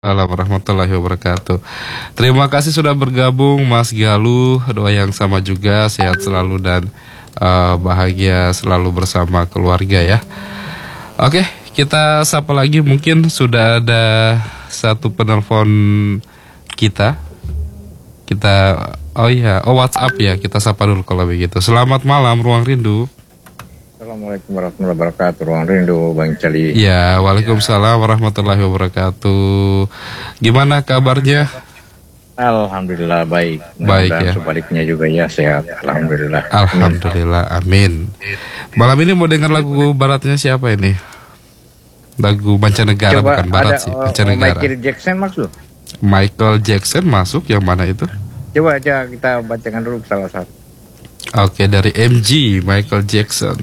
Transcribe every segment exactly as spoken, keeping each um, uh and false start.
Assalamualaikum warahmatullahi wabarakatuh. Terima kasih sudah bergabung Mas Galuh. Doa yang sama juga, sehat selalu dan uh, bahagia selalu bersama keluarga ya. Oke, kita sapa lagi. Mungkin sudah ada satu penelpon kita. Kita, oh iya, oh WhatsApp ya. Kita sapa dulu kalau begitu. Selamat malam, Ruang Rindu. Assalamualaikum warahmatullahi wabarakatuh. Ruang Rindu, Bang Cali. Ya, waalaikumsalam warahmatullahi wabarakatuh. Gimana kabarnya? Alhamdulillah baik. Baik dan ya. Sebaliknya juga ya sehat. Alhamdulillah. Alhamdulillah, amin. Malam ini mau dengar lagu baratnya siapa ini? Lagu mancanegara. Coba bukan barat ada, sih, oh, mancanegara. Michael Jackson maksud? Michael Jackson masuk, yang mana itu? Coba aja kita bacakan dulu salah satu. Oke, dari M G, Michael Jackson.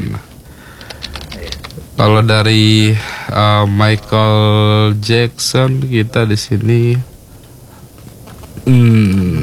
Kalau dari uh, Michael Jackson kita di sini, hmm,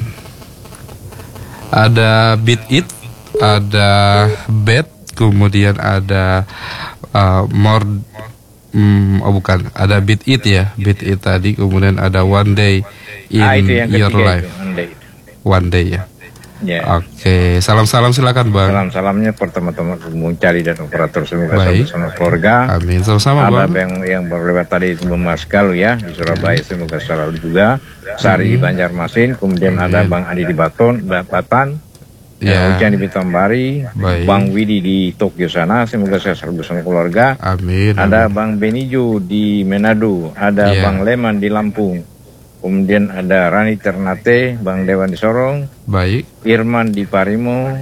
ada Beat It, ada Bad, kemudian ada uh, More, hmm, oh bukan, ada Beat It ya, Beat It tadi, kemudian ada One Day in ah, itu yang Your Life, itu, one day. One Day ya. Ya. Oke, salam-salam silakan Bang. Salam-salamnya pertama-tama Bung Cali dan operator semoga Baik. sama keluarga. Amin, sama-sama Ada Bang. yang yang berlewat tadi itu Mas Galuh ya di Surabaya, semoga selalu juga. Sari di Banjarmasin, kemudian Amin. ada Bang Adi di Baton, Batan. Ya. Ya, Hujan di Bitambari, Baik. Bang Widi di Tokyo sana, semoga saya selalu bersama keluarga. Amin. Ada amin. Bang Benijo di Manado, ada Ya. Bang Leman di Lampung. Kemudian ada Rani Ternate, Bang Dewan di Sorong, Baik. Irman di Parimo,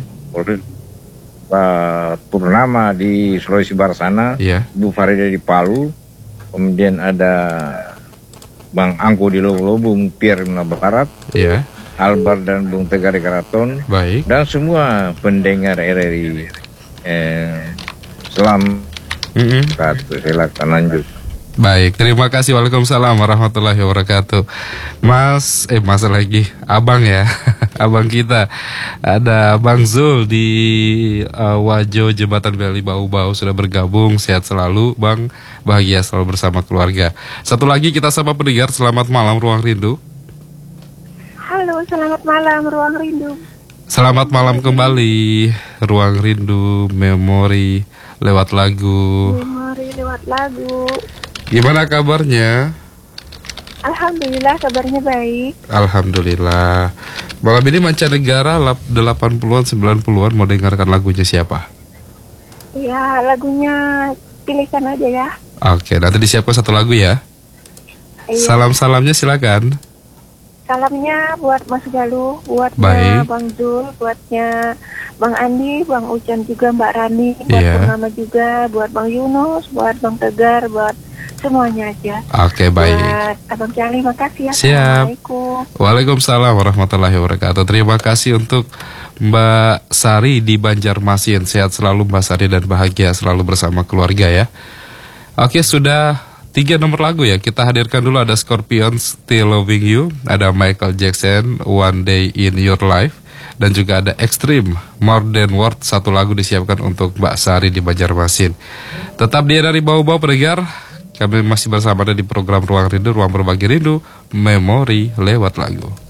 Pak Purnama di Sulawesi Barat sana, Iya. Bu Farida di Palu, kemudian ada Bang Angko di Lobung, Pierre Barat, Iya. Albar dan Bung Tegar di Karaton, Baik. dan semua pendengar R R I. Eh, selamat, Mm-mm. silakan lanjut. Baik, terima kasih. Waalaikumsalam warahmatullahi wabarakatuh. Mas, eh Mas lagi, Abang ya, Abang kita. Ada Bang Zul di uh, Wajo Jembatan Beli Bau-Bau sudah bergabung. Sehat selalu, Bang. Bahagia selalu bersama keluarga. Satu lagi kita sapa pendengar. Selamat malam, Ruang Rindu. Halo, selamat malam Ruang Rindu. Selamat malam kembali, Ruang Rindu, memori lewat lagu. Memori lewat lagu. Gimana kabarnya? Alhamdulillah kabarnya baik. Alhamdulillah. Malam ini mancanegara delapan puluhan sembilan puluhan mau dengarkan lagunya siapa? Ya, lagunya pilihkan aja ya. Oke, nanti disiapkan satu lagu ya. Iya. Salam-salamnya silakan. Salamnya buat Mas Galuh, buatnya Baik. Bang Zul, buatnya Bang Andi, Bang Ucan juga, Mbak Rani, buat Iya. Purnama juga, buat Bang Yunus, buat Bang Tegar, buat semuanya aja. Oke, baik. Buat Abang Cali, makasih ya. Siap. Assalamualaikum. Waalaikumsalam warahmatullahi wabarakatuh. Terima kasih untuk Mbak Sari di Banjarmasin. Sehat selalu Mbak Sari dan bahagia selalu bersama keluarga ya. Oke, sudah tiga nomor lagu ya. Kita hadirkan dulu, ada Scorpions, Still Loving You, ada Michael Jackson, One Day in Your Life, dan juga ada Extreme, More Than Words. Satu lagu disiapkan untuk Mbak Sari di Banjarmasin. Tetap dia dari bau-bau pendengar. Kami masih bersama di program Ruang Rindu, Ruang Berbagi Rindu, memori lewat lagu.